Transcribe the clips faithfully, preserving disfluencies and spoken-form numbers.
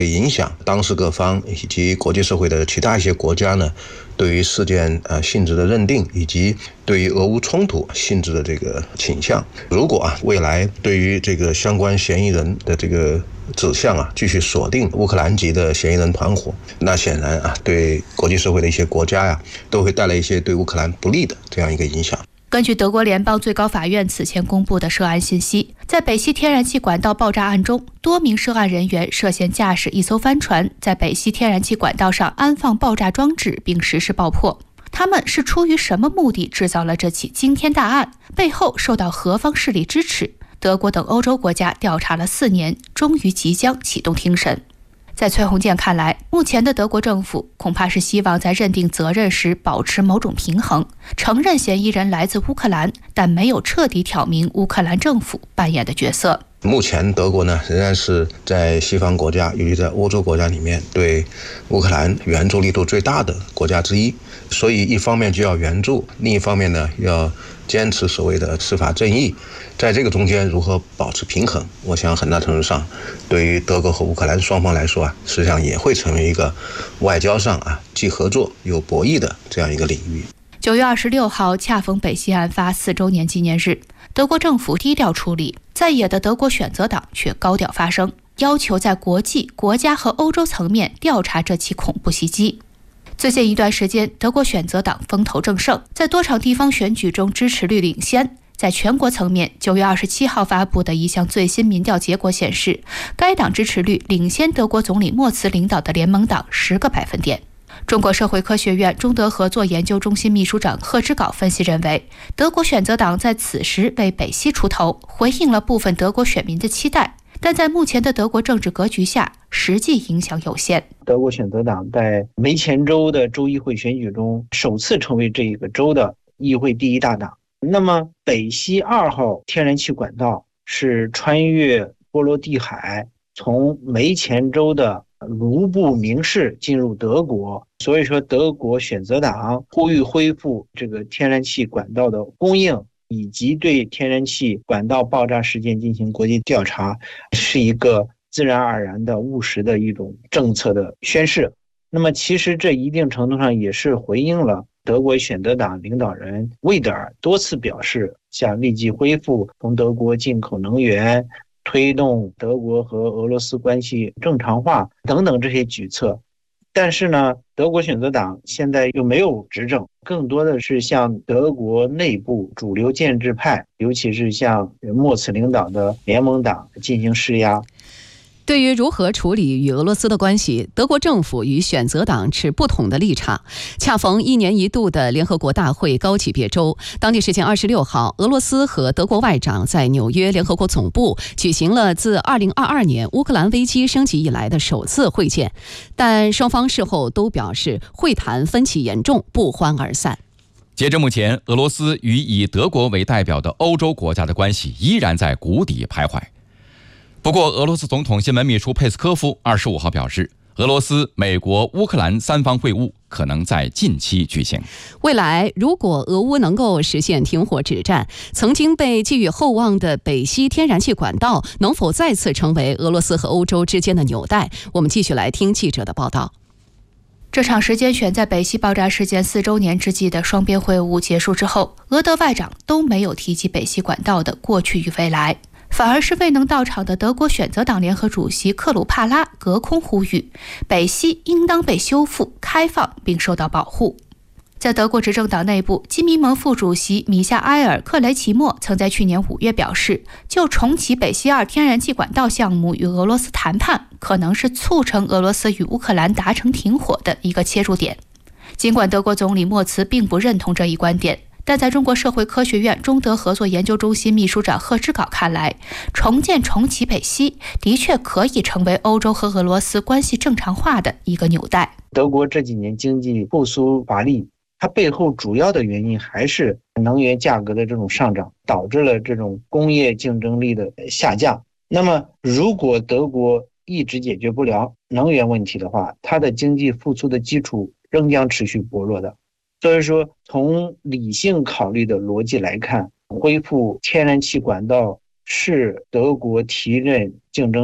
影响当事各方以及国际社会的其他一些国家呢，对于事件呃性质的认定，以及对于俄乌冲突性质的这个倾向。如果啊未来对于这个相关嫌疑人的这个指向啊继续锁定乌克兰籍的嫌疑人团伙，那显然啊对国际社会的一些国家呀、啊、都会带来一些对乌克兰不利的这样一个影响。 根据德国联邦最高法院此前公布的涉案信息，在北溪天然气管道爆炸案中，多名涉案人员涉嫌驾驶一艘帆船，在北溪天然气管道上安放爆炸装置并实施爆破。他们是出于什么目的制造了这起惊天大案？背后受到何方势力支持？德国等欧洲国家调查了四年，终于即将启动庭审。在崔洪建看来，目前的德国政府恐怕是希望在认定责任时保持某种平衡，承认嫌疑人来自乌克兰，但没有彻底挑明乌克兰政府扮演的角色。 目前德国呢仍然是在西方国家，尤其在欧洲国家里面对乌克兰援助力度最大的国家之一，所以一方面就要援助，另一方面呢要坚持所谓的司法正义，在这个中间如何保持平衡，我想很大程度上对于德国和乌克兰双方来说啊，实际上也会成为一个外交上啊既合作又博弈的这样一个领域。 九月二十六号恰逢北溪案发四周年纪念日，德国政府低调处理，在野的德国选择党却高调发声，要求在国际、国家和欧洲层面调查这起恐怖袭击。最近一段时间，德国选择党风头正盛，在多场地方选举中支持率领先。在全国层面，九月二十七号发布的一项最新民调结果显示，该党支持率领先德国总理默茨领导的联盟党十个百分点。中国社会科学院中德合作研究中心秘书长贺之镐分析认为，德国选择党在此时为北溪出头，回应了部分德国选民的期待，但在目前的德国政治格局下，实际影响有限。 德国选择党在梅前州的州议会选举中首次成为这个州的议会第一大党。那么北溪二号天然气管道是穿越波罗的海，从梅前州的卢布明市进入德国，所以说德国选择党呼吁恢复这个天然气管道的供应，以及对天然气管道爆炸事件进行国际调查，是一个自然而然的务实的一种政策的宣示。那么其实这一定程度上也是回应了德国选择党领导人魏德尔多次表示，想立即恢复从德国进口能源，推动德国和俄罗斯关系正常化等等这些举措。但是呢，德国选择党现在又没有执政，更多的是向德国内部主流建制派，尤其是向默茨领导的联盟党进行施压。 对于如何处理与俄罗斯的关系，德国政府与选择党持不同的立场。恰逢一年一度的联合国大会高级别周，当地时间二十六号，俄罗斯和德国外长在纽约联合国总部举行了自二零二二年乌克兰危机升级以来的首次会见，但双方事后都表示会谈分歧严重，不欢而散。 截至目前，俄罗斯与以德国为代表的欧洲国家的关系依然在谷底徘徊。不过，俄罗斯总统新闻秘书佩斯科夫二十五号表示，俄罗斯、美国、乌克兰三方会晤可能在近期举行。 未来，如果俄乌能够实现停火止战，曾经被寄予厚望的北溪天然气管道能否再次成为俄罗斯和欧洲之间的纽带？我们继续来听记者的报道。 这场时间选在北溪爆炸事件四周年之际的双边会晤结束之后，俄德外长都没有提及北溪管道的过去与未来，反而是未能到场的德国选择党联合主席克鲁帕拉隔空呼吁，北溪应当被修复、开放并受到保护。在德国执政党内部，基民盟副主席米夏埃尔·克雷奇莫曾在去年五月表示，就重启北溪二天然气管道项目与俄罗斯谈判，可能是促成俄罗斯与乌克兰达成停火的一个切入点。尽管德国总理默茨并不认同这一观点，但在中国社会科学院中德合作研究中心秘书长贺之镐看来，重建重启北溪的确可以成为欧洲和俄罗斯关系正常化的一个纽带。 德国这几年经济复苏乏力，它背后主要的原因还是能源价格的这种上涨，导致了这种工业竞争力的下降。那么如果德国一直解决不了能源问题的话，它的经济复苏的基础仍将持续薄弱的。所以说，从理性考虑的逻辑来看，恢复天然气管道是德国提振竞争力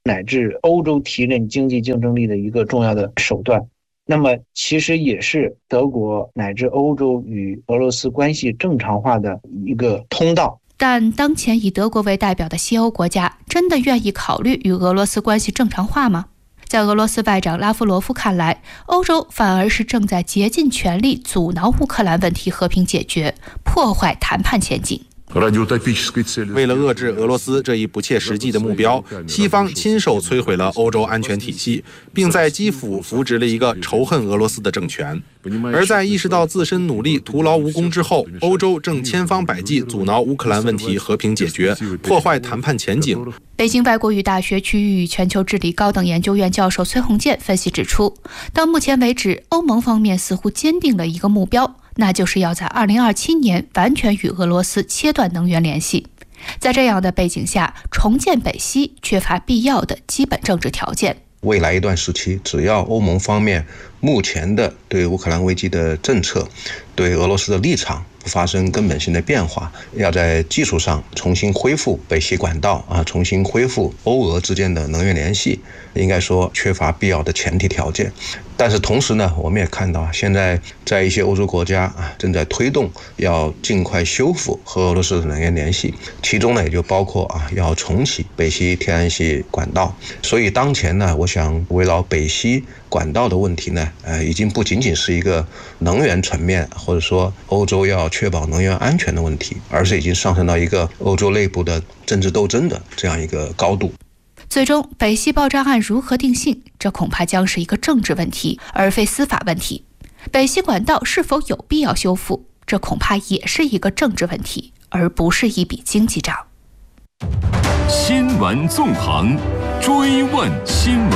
乃至欧洲提振经济竞争力的一个重要的手段。那么其实也是德国乃至欧洲与俄罗斯关系正常化的一个通道。 但当前以德国为代表的西欧国家真的愿意考虑与俄罗斯关系正常化吗？在俄罗斯外长拉夫罗夫看来，欧洲反而是正在竭尽全力阻挠乌克兰问题和平解决，破坏谈判前景。 为了遏制俄罗斯这一不切实际的目标，西方亲手摧毁了欧洲安全体系，并在基辅扶植了一个仇恨俄罗斯的政权。而在意识到自身努力徒劳无功之后，欧洲正千方百计阻挠乌克兰问题和平解决，破坏谈判前景。 北京外国语大学区域与全球治理高等研究院教授崔洪建分析指出，到目前为止，欧盟方面似乎坚定了一个目标，那就是要在二零二七年完全与俄罗斯切断能源联系。在这样的背景下，重建北溪缺乏必要的基本政治条件。 未来一段时期，只要欧盟方面目前的对乌克兰危机的政策，对俄罗斯的立场不发生根本性的变化，要在技术上重新恢复北溪管道啊，重新恢复欧俄之间的能源联系，应该说缺乏必要的前提条件。但是同时呢，我们也看到现在在一些欧洲国家啊，正在推动要尽快修复和俄罗斯的能源联系，其中呢也就包括啊要重启北溪天然气管道。所以当前呢，我想围绕北溪管道的问题呢，呃，已经不仅仅是一个能源层面，或者说欧洲要确保能源安全的问题，而是已经上升到一个欧洲内部的政治斗争的这样一个高度。 最终，北溪爆炸案如何定性，这恐怕将是一个政治问题，而非司法问题。北溪管道是否有必要修复，这恐怕也是一个政治问题，而不是一笔经济账。 新闻纵横，追问新闻。